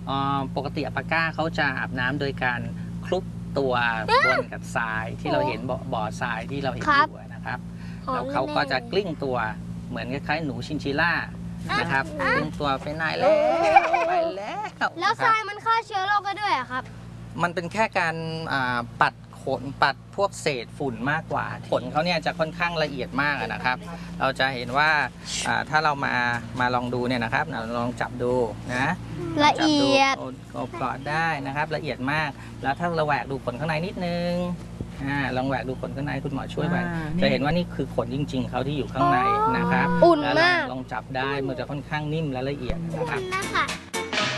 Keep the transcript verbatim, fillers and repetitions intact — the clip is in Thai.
ปกติอัลปาก้าเขาจะอาบน้ำโดยการคลุกตัวบนกับทรายที่เราเห็นบ่อทรายที่เราเห็นอยู่นะครับแล้วเขาก็จะกลิ้งตัวเหมือนคล้ายๆหนูชินชิล่านะครับกลิ้งตัวไปไหนแล้วไปแล้วแล้วทรายมันฆ่าเชื้อโรคก็ด้วยครับมันเป็นแค่การปัดขนปัดพวกเศษฝุ่นมากกว่าขนเขาเนี่ยจะค่อนข้างละเอียดมากนะครับเราจะเห็นว่าถ้าเรามามาลองดูเนี่ยนะครับลองจับดูนะละเอียดโอบกอดได้นะครับละเอียดมากแล้วถ้าเราแหวกดูขนข้างในนิดนึงอ่าลองแหวกดูขนข้างในคุณหมอช่วยแหวกจะเห็นว่านี่คือขนจริงๆเขาที่อยู่ข้างในนะครับอุ่นมากลองจับได้มันจะค่อนข้างนิ่มและละเอียดนะครับ